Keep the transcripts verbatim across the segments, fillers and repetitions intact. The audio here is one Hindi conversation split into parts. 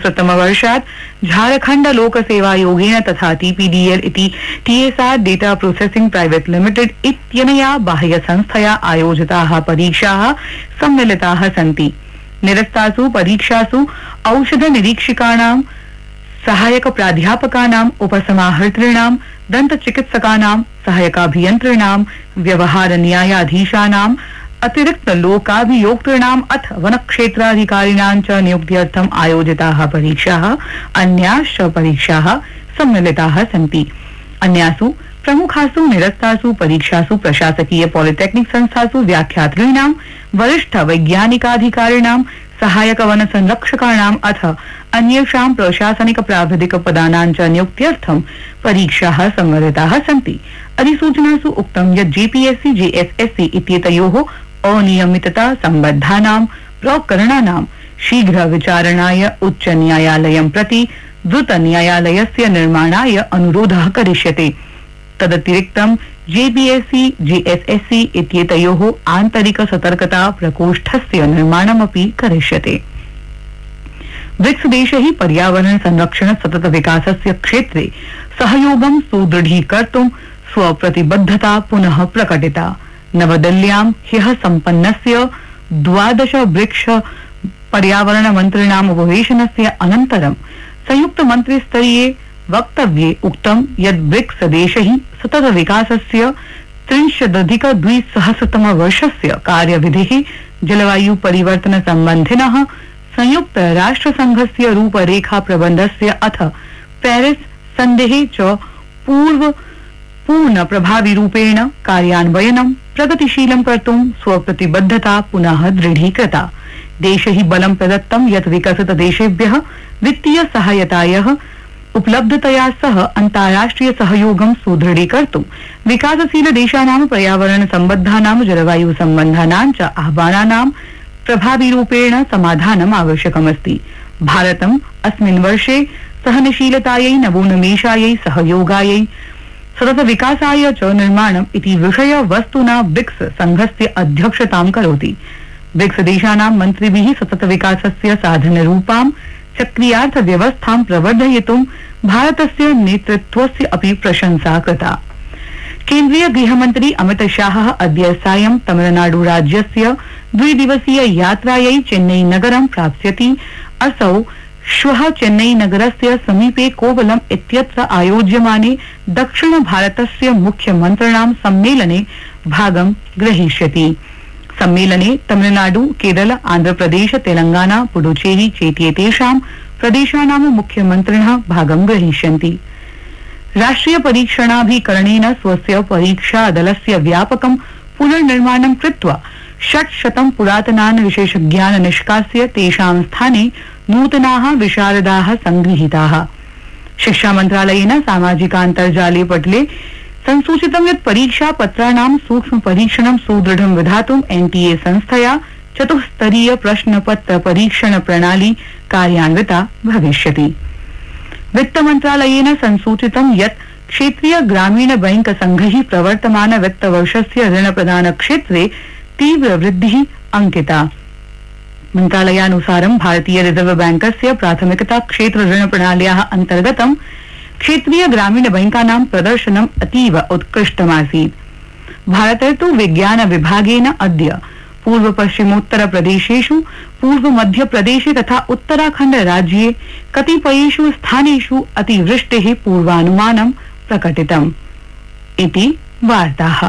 विंशतितमवर्षात् झारखण्ड लोकसेवायोगेन तथा टीपीडीएल इति TSR data processing private limited इत्यनया बाह्यसंस्थया आयोजिताः परीक्षाः सम्मिलिताः सन्ति। निरस्तासु परीक्षासु औषध निरीक्षकाणां, सहायक प्राध्यापकानां, उपसमाहर्तॄणां, दंत चिकित्सकानां, सहायकाभियंत्रिणां, व्यवहार न्यायाधीशानां, अतिरिक्त लोकाभियोक्तॄणाम् अथ वनक्षेत्राधिकारिणां च नियुक्त्यर्थम् आयोजिताः परीक्षाः अन्याश्च परीक्षाः सम्मिलिताः सन्ति। अन्यासु प्रमुखासु निरस्तासु परीक्षासु प्रशासकीय पॉलिटेक्निक संस्थासु व्याख्यातॄणां, वरिष्ठ वैज्ञानिकाधिकारिणां, सहायक वन संरक्षकाणाम् अथ अन्येषां प्रशासनिक प्राविधिक पदानां च नियुक्त्यर्थं परीक्षाः सम्मिलिताः सन्ति। अधिसूचनासु उक्तं यत् जेपीएससी जेएसएससी इत्येतयोः अनियमितता सम्बद्धानां प्रकरणानां शीघ्र विचारणाय उच्च न्यायालयं प्रति द्रुत न्यायालयस्य निर्माणाय अनुरोधः करिष्यते। तदतिरिक्तं जेपीएससी जेएसएससी इत्येतयोः आन्तरिक सतर्कता प्रकोष्ठस्य निर्माणमपि करिष्यते। ब्रिक्स देशैः पर्यावरण संरक्षण सतत विकासस्य क्षेत्रे सहयोगं सुदृढीकर्तुं स्वप्रतिबद्धता पुनः प्रकटिता। नवदिल्ल्यां ह्यः सम्पन्नस्य द्वादश ब्रिक्स पर्यावरण मन्त्रिणाम् उपवेशनस्य अनन्तरं संयुक्त मन्त्रिस्तरीये वक्तव्ये उक्तं यत् ब्रिक्स देशैः सतत विकासस्य त्रिंशदधिक द्विसहस्रतम वर्षस्य कार्यविधिः जलवायु परिवर्तन सम्बन्धिनः संयुक्त राष्ट्र संघस्य रूपरेखा प्रबन्धस्य अथ पेरिस सन्धेः च पूर्व पूर्ण प्रभावी रूपेण कार्यान्वयनं प्रगतिशीलं कर्तुं स्वप्रतिबद्धता पुनः दृढीकृता। देशैः बलं प्रदत्तं यत् विकसित देशेभ्यः वित्तीय सहायतायाः उपलब्धतया सह अन्ताराष्ट्रिय सहयोगं सुदृढीकर्तुं विकासशील देशानां पर्यावरण सम्बद्धानां जलवायु सम्बन्धानां च आह्वानानां प्रभावी रूपेण समाधानम् आवश्यकमस्ति। भारतम् अस्मिन् वर्षे सहनशीलतायै, नवोन्मेषायै, सहयोगायै, सतत विकासाय च निर्माणम् इति विषय वस्तुना ब्रिक्स संघस्य अध्यक्षतां करोति। ब्रिक्स देशानां मन्त्रिभिः सतत विकासस्य साधनरूपां चक्रीयार्थ व्यवस्थां प्रवर्धयितुं भारतस्य नेतृत्वस्य अपि प्रशंसा कृता। केन्द्रीय गृहमन्त्री अमित शाहः अद्य सायं तमिलनाडु राज्यस्य द्विदिवसीय यात्रायै चेन्नई नगरं प्राप्स्यति। असौ श्वः चेन्नई नगरस्य समीपे कोवलम इत्यत्र आयोज्यमाने दक्षिण भारतस्य मुख्यमन्त्रिणां सम्मेलने भागं ग्रहीष्यति। सम्मेलने तमिलनाडु, केरल, आन्ध्रप्रदेश, तेलंगाना, पुडुचेरी चेत्येतेषां प्रदेशानां मुख्यमन्त्रिणः भागं ग्रहीष्यन्ति। राष्ट्रिय परीक्षणाभिकरणेन स्वस्य परीक्षा दलस्य व्यापकं पुनर्निर्माणं कृत्वा षट्शतं पुरातनान् विशेषज्ञान् निष्कास्य तेषां स्थाने नूतनाः विशारदाः संगृहीताः। शिक्षा मन्त्रालयेन सामाजिकान्तर्जाले पटले संसूचितं यत् परीक्षा पत्राणां सूक्ष्म परीक्षणं सुदृढं विधातुं एनटीए संस्थया चतुस्तरीय प्रश्नपत्र परीक्षण प्रणाली कार्यान्विता भविष्यति। वित्त मन्त्रालयेन संसूचितं यत् क्षेत्रीय ग्रामीण बैंक संघैः प्रवर्तमान वित्त वर्षस्य ऋण प्रदान क्षेत्रे तीव्र वृद्धिः अंकिता। मन्त्रालयानुसारं भारतीय रिजर्व बैंकस्य प्राथमिकता क्षेत्र ऋण प्रणाल्याः अन्तर्गतं क्षेत्रीय ग्रामीण बैंकानां प्रदर्शनम् अतीव उत्कृष्टमासीत्। भारते तु विज्ञान विभागेन अद्य पूर्व पश्चिमोत्तर प्रदेशेषु, पूर्व मध्य प्रदेशे तथा उत्तराखण्ड राज्ये कतिपयेषु स्थानेषु अतिवृष्टेः पूर्वानुमानं प्रकटितम्। इति वार्ताः।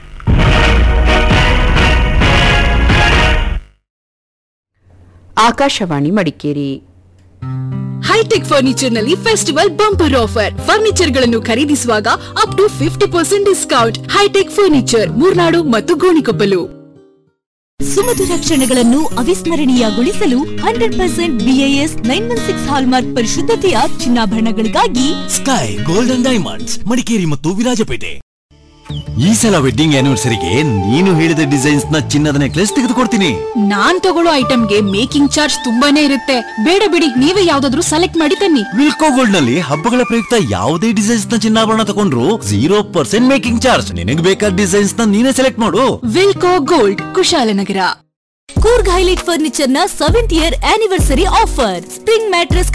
ಆಕಾಶವಾಣಿ ಮಡಿಕೇರಿ. ಹೈಟೆಕ್ ಫರ್ನಿಚರ್ ನಲ್ಲಿ ಫೆಸ್ಟಿವಲ್ ಬಂಪರ್ ಆಫರ್. ಫರ್ನಿಚರ್ ಗಳನ್ನು ಖರೀದಿಸುವಾಗ up to fifty percent discount. High tech furniture, Murnad ಮತ್ತು ಗೋಣಿಕೊಪ್ಪಲು. ಸುಮಧುರ ಕ್ಷಣಗಳನ್ನು ಅವಿಸ್ಮರಣೀಯಗೊಳಿಸಲು hundred percent BIS nine one six hallmark ಪರಿಶುದ್ಧತೆಯ ಚಿನ್ನಾಭರಣಗಳಿಗಾಗಿ sky golden diamonds, Madikeri ಮತ್ತು ವಿರಾಜಪೇಟೆ. ಈ ಸಲ ವೆಡ್ಡಿಂಗ್ ಆನಿವರ್ಸರಿಗೆ ನೀನು ಹೇಳಿದ ಡಿಸೈನ್ಸ್ ನ ಚಿನ್ನದ ನೆಕ್ಲೆಸ್ ತೆಗೆದುಕೊಡ್ತೀನಿ. ನಾನ್ ತಗೊಳ್ಳೋ ಐಟಮ್ಗೆ ಮೇಕಿಂಗ್ ಚಾರ್ಜ್ ತುಂಬಾನೇ ಇರುತ್ತೆ. ಬೇಡ ಬಿಡಿ, ನೀವೇ ಯಾವ್ದಾದ್ರು ಸೆಲೆಕ್ಟ್ ಮಾಡಿ ತನ್ನಿ. ವಿಲ್ಕೋ ಗೋಲ್ಡ್ ನಲ್ಲಿ ಹಬ್ಬಗಳ ಪ್ರಯುಕ್ತ ಯಾವುದೇ ಡಿಸೈನ್ಸ್ ನ ಚಿನ್ನಾಭರಣ ತಗೊಂಡ್ರು ಜೀರೋ ಪರ್ಸೆಂಟ್ ಮೇಕಿಂಗ್ ಚಾರ್ಜ್. ನಿನಗೆ ಬೇಕಾದ ಡಿಸೈನ್ಸ್ ನ ನೀನೇ ಸೆಲೆಕ್ಟ್ ಮಾಡು. ವಿಲ್ಕೋ gold, Kushalnagar. Coorg highlight furniture ನ seventh year anniversary offer. Spring mattress